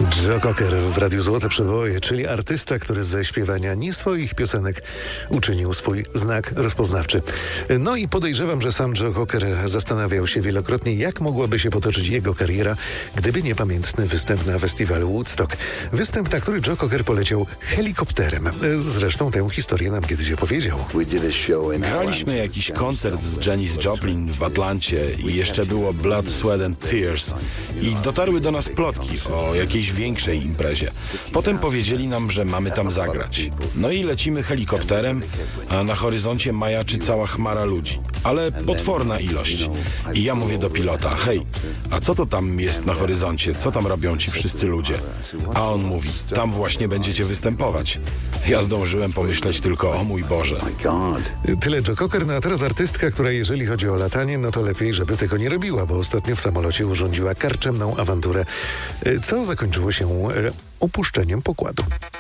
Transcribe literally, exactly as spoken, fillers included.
Joe Cocker w Radiu Złote Przeboje, czyli artysta, który ze śpiewania nie swoich piosenek uczynił swój znak rozpoznawczy. No i podejrzewam, że sam Joe Cocker zastanawiał się wielokrotnie, jak mogłaby się potoczyć jego kariera, gdyby nie pamiętny występ na festiwalu Woodstock. Występ, na który Joe Cocker poleciał helikopterem. Zresztą tę historię nam kiedyś opowiedział. Graliśmy jakiś koncert z Janis Joplin w Atlancie i jeszcze było Blood, Sweat and Tears. I dotarły do nas plotki o jakiejś większej imprezie. Potem powiedzieli nam, że mamy tam zagrać. No i lecimy helikopterem, a na horyzoncie majaczy cała chmara ludzi. Ale potworna ilość. I ja mówię do pilota: hej, a co to tam jest na horyzoncie? Co tam robią ci wszyscy ludzie? A on mówi: tam właśnie będziecie występować. Ja zdążyłem pomyśleć tylko: o mój Boże. Tyle Joe Cocker, no a teraz artystka, która jeżeli chodzi o latanie, no to lepiej, żeby tego nie robiła, bo ostatnio w samolocie urządziła karczemną awanturę, co zakończyło się opuszczeniem pokładu.